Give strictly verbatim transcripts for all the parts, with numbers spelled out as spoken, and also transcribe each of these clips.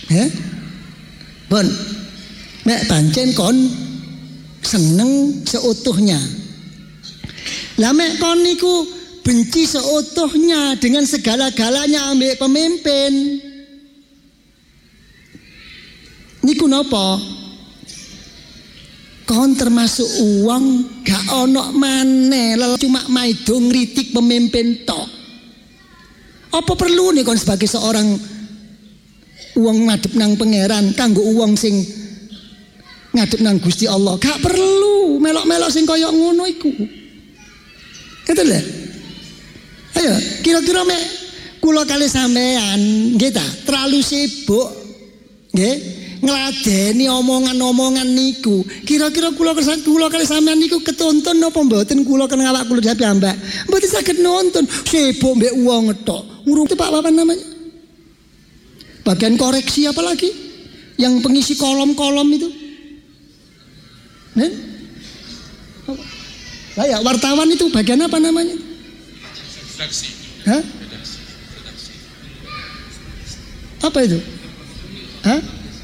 Ya. Pun mek pancen kon seneng seutuhnya. Lah mek kon niku benci seutuhnya dengan segala-galanya ambek pemimpin. Niku napa? Kon termasuk uang gak ono maneh, lalu cuma maido ngritik pemimpin tok. Apa perlu nih kon sebagai seorang uang ngadep nang pangeran kanggo uang sing ngadep nang Gusti Allah? Gak perlu melok-melok sing koyok ngono iku. Gitu lho. Ayo, kira-kira mek kula kali sampean nggih ta, terlalu sibuk nggih ngladeni omongan-omongan niku. Kira-kira kula kula kali sampean niku ketonton napa mboten kula kena awak kula dhewe piyambak. Mboten saged nonton, sibuk mbek wong tok. Ngurung Pak apa namanya? Bagian koreksi apa lagi? Yang pengisi kolom-kolom itu. Nen? Lah ya wartawan itu bagian apa namanya? Redaksi. Hah? Apa itu? Hah?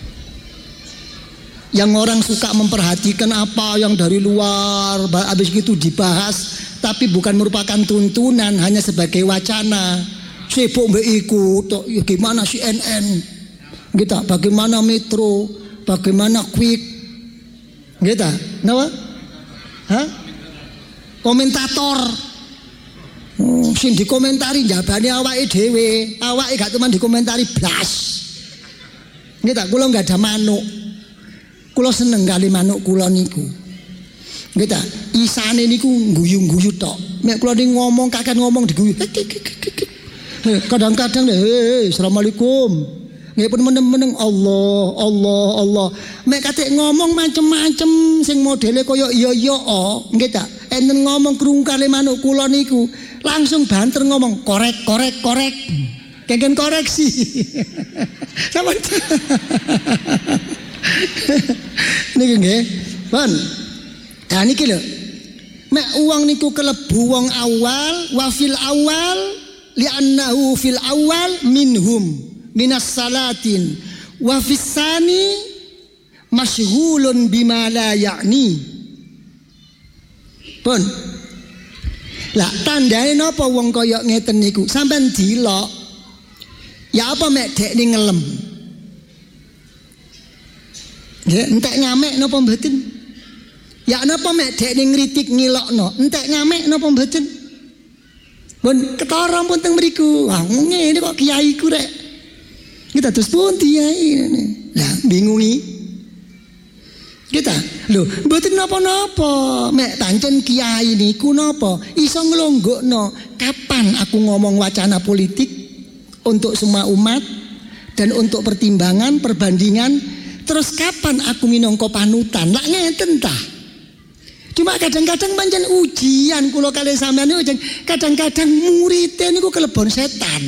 Yang orang suka memperhatikan apa yang dari luar, habis itu dibahas, tapi bukan merupakan tuntunan, hanya sebagai wacana. Sibuk mbek iku, ya gimana C N N, gitu, bagaimana Metro, bagaimana Quick, gitu, kenapa? Hah? Komentator, oh, sing dikomentari jabane awake dhewe, awake gak cuma dikomentari blas, gitu, kula nggak ada manuk. Kula seneng kali manuk kula niku. Nggih ta, isane niku guyu-guyu tok. Nek kula ning ngomong kakek ngomong diguyu. Kadang-kadang heh, assalamualaikum. Nggih pun meneng-meneng Allah, Allah, Allah. Mek katik ngomong macem-macem sing modele kaya iya-iya oh, nggih ta. Enten ngomong krungu kali manuk kula niku, langsung banter ngomong korek, korek, korek. Kengken koreksi. Sama niki nggih, Pun. Nah niki lho. Mek uang niku kelebu wong awal, wa fil awal li'annahu fil awal minhum minas salatin wa fis sani masyghulun bima la ya'ni. Pun. Lah tandane napa wong kaya ngeten niku? Sampeyan dilok. Ya apa mek dekne ngelem? Ya, entek ngamek napa mboten? Ya napa mek dekne ngritik ngilokno? Entek ngamek napa mboten? Pun ketara pun teng mriku. Wah, ngene kok kiai ku rek. Kita terus pun kiai. Lah bingungi. Kita, lho, mboten napa-napa. Mek pancen kiai niku napa? Iso nglonggokno kapan aku ngomong wacana politik untuk semua umat dan untuk pertimbangan, perbandingan. Terus kapan aku minangka panutan? Lah ngeten tah. Cuma kadang-kadang pancen ujian kula kali sampeyan niku kadang-kadang muridé niku kelebon setan.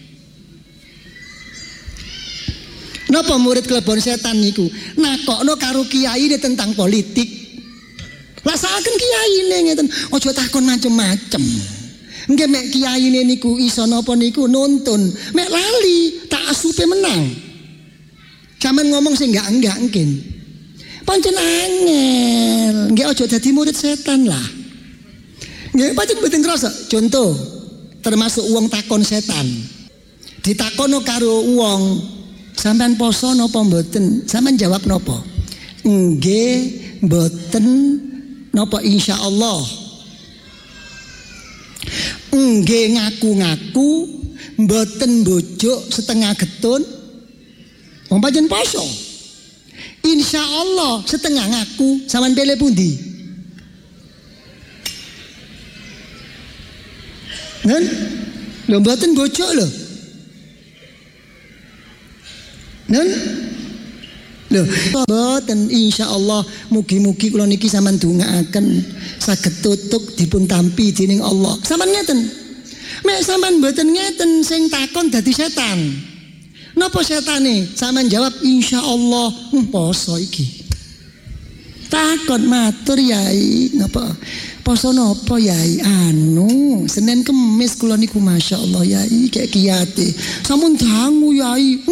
Napa murid kelebon setan niku? Nakokno karo kiyaine tentang politik. Lah saken kiyaine ngeten, aja takon macem-macem. Nggih mek kiyaine niku iso napa niku nuntun, mek lali tak asupe menang. Zaman ngomong sih enggak enggak mungkin. Pancen angel, enggak ojo dadi murid setan lah. Nggih pancen mboten krasa. Contoh, termasuk uang takon setan. Ditakono karo uang, sampean poso napa mboten? Sampean jawab napa? Nggih, mboten napa insyaallah. Nggih ngaku-ngaku, mboten bojo setengah getun. Wong pancen poso. Insyaallah setengah ngaku sampean pilih pundi? Nen? Lho mboten bojo lho. Nen? Lho, mboten insyaallah mugi-mugi kula niki sampean ndongaaken saged tutuk dipun tampi dening Allah. Sampean ngeten. Mek sampean mboten ngeten sing takon dadi setan. Napa setane? Sampeyan jawab insyaallah hmm, poso iki. Takon matur Yai, napa? Poso napa Yai? Anu, Senin Kemis kula niku masyaallah Yai, kek kiyate. Sampun dangu Yai.